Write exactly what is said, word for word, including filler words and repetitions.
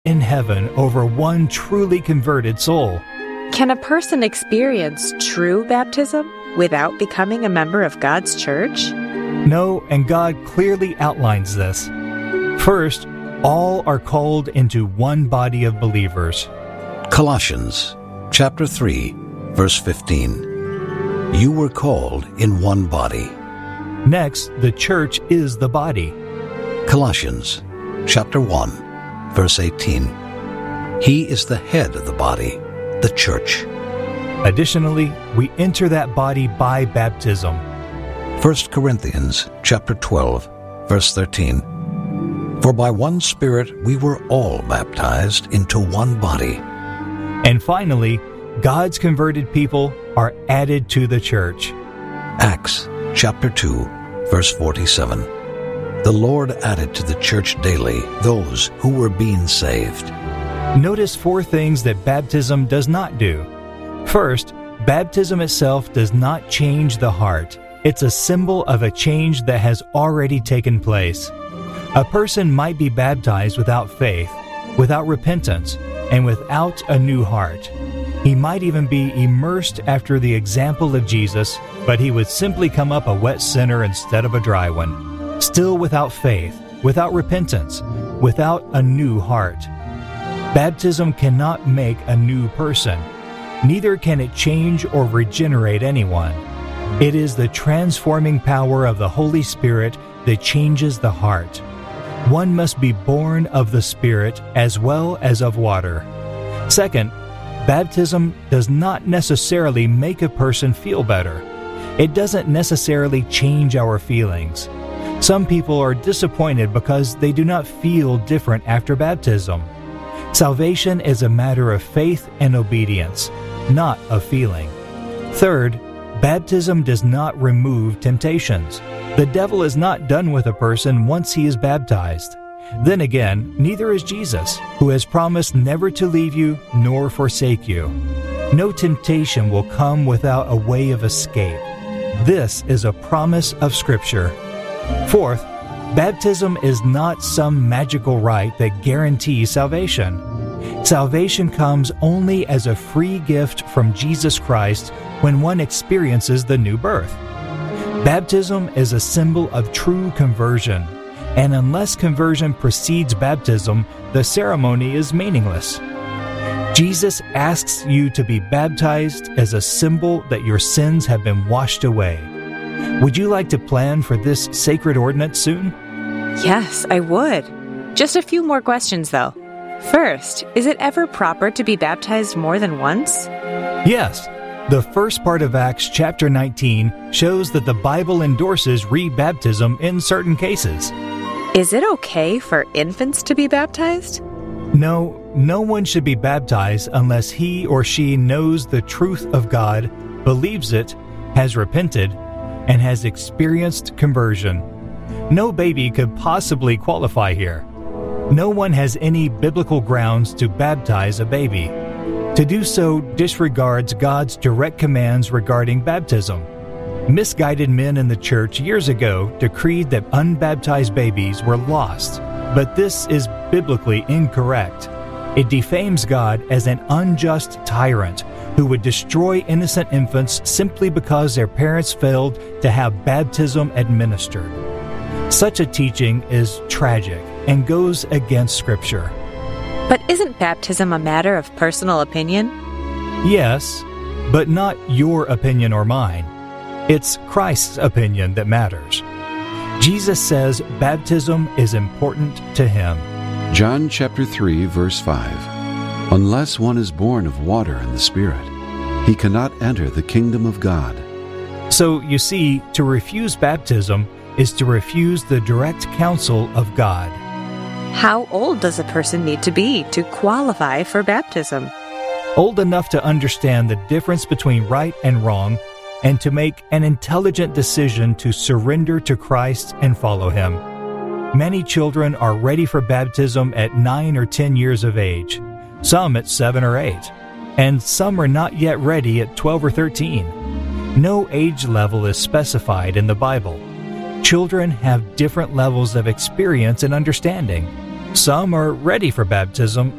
in heaven over one truly converted soul. Can a person experience true baptism without becoming a member of God's church? No, and God clearly outlines this. First, all are called into one body of believers. Colossians chapter three, verse fifteen. You were called in one body. Next, the church is the body. Colossians chapter one, verse eighteen. He is the head of the body, the church. Additionally, we enter that body by baptism. First Corinthians chapter twelve, verse thirteen. For by one Spirit we were all baptized into one body. And finally, God's converted people are added to the church. Acts chapter two, verse forty-seven. The Lord added to the church daily those who were being saved. Notice four things that baptism does not do. First, baptism itself does not change the heart. It's a symbol of a change that has already taken place. A person might be baptized without faith, without repentance, and without a new heart. He might even be immersed after the example of Jesus, but he would simply come up a wet sinner instead of a dry one. Still without faith, without repentance, without a new heart. Baptism cannot make a new person. Neither can it change or regenerate anyone. It is the transforming power of the Holy Spirit that changes the heart. One must be born of the Spirit as well as of water. Second, baptism does not necessarily make a person feel better. It doesn't necessarily change our feelings. Some people are disappointed because they do not feel different after baptism. Salvation is a matter of faith and obedience, not of feeling. Third, baptism does not remove temptations. The devil is not done with a person once he is baptized. Then again, neither is Jesus, who has promised never to leave you nor forsake you. No temptation will come without a way of escape. This is a promise of Scripture. Fourth, baptism is not some magical rite that guarantees salvation. Salvation comes only as a free gift from Jesus Christ when one experiences the new birth. Baptism is a symbol of true conversion, and unless conversion precedes baptism, the ceremony is meaningless. Jesus asks you to be baptized as a symbol that your sins have been washed away. Would you like to plan for this sacred ordinance soon? Yes, I would. Just a few more questions, though. First, is it ever proper to be baptized more than once? Yes. The first part of Acts chapter nineteen shows that the Bible endorses rebaptism in certain cases. Is it okay for infants to be baptized? No, no one should be baptized unless he or she knows the truth of God, believes it, has repented, and has experienced conversion. No baby could possibly qualify here. No one has any biblical grounds to baptize a baby. To do so disregards God's direct commands regarding baptism. Misguided men in the church years ago decreed that unbaptized babies were lost, but this is biblically incorrect. It defames God as an unjust tyrant who would destroy innocent infants simply because their parents failed to have baptism administered. Such a teaching is tragic and goes against Scripture. But isn't baptism a matter of personal opinion? Yes, but not your opinion or mine. It's Christ's opinion that matters. Jesus says baptism is important to him. John chapter three, verse five. Unless one is born of water and the Spirit, he cannot enter the kingdom of God. So, you see, to refuse baptism is to refuse the direct counsel of God. How old does a person need to be to qualify for baptism? Old enough to understand the difference between right and wrong, and to make an intelligent decision to surrender to Christ and follow Him. Many children are ready for baptism at nine or ten years of age, some at seven or eight, and some are not yet ready at twelve or thirteen. No age level is specified in the Bible. Children have different levels of experience and understanding. Some are ready for baptism